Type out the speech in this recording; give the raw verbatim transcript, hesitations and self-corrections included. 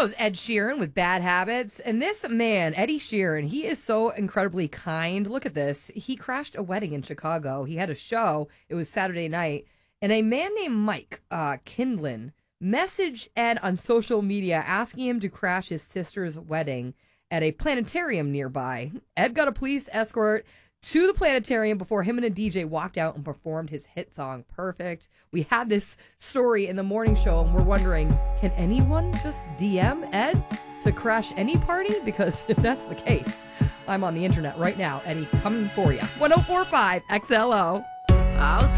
was Ed Sheeran with Bad Habits. And this man, Eddie Sheeran, he is so incredibly kind. Look at this. He crashed a wedding in Chicago. He had a show. It was Saturday night. And a man named Mike uh, Kindlin messaged Ed on social media asking him to crash his sister's wedding at a planetarium nearby. Ed got a police escort to the planetarium before him and a D J walked out and performed his hit song, Perfect. We had this story in the morning show, and we're wondering, can anyone just D M Ed to crash any party? Because if that's the case, I'm on the internet right now. Eddie, coming for you. one oh four point five X L O.